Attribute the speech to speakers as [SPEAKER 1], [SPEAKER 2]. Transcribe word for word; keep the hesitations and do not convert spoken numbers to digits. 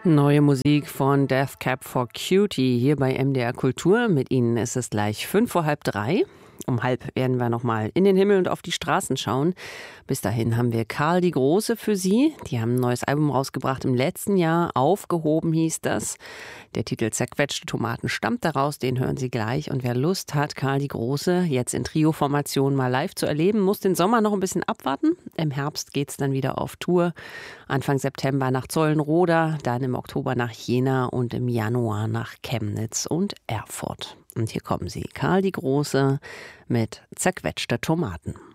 [SPEAKER 1] Neue Musik von Death Cab for Cutie hier bei M D R Kultur. Mit Ihnen ist es gleich fünf vor halb drei. Um halb werden wir nochmal in den Himmel und auf die Straßen schauen. Bis dahin haben wir Karl die Große für Sie. Die haben ein neues Album rausgebracht im letzten Jahr. Aufgehoben hieß das. Der Titel Zerquetschte Tomaten stammt daraus. Den hören Sie gleich. Und wer Lust hat, Karl die Große jetzt in Trio-Formation mal live zu erleben, muss den Sommer noch ein bisschen abwarten. Im Herbst geht's dann wieder auf Tour. Anfang September nach Zollenroda, dann im Oktober nach Jena und im Januar nach Chemnitz und Erfurt. Und hier kommen sie, Karl die Große mit Zerquetschte Tomaten.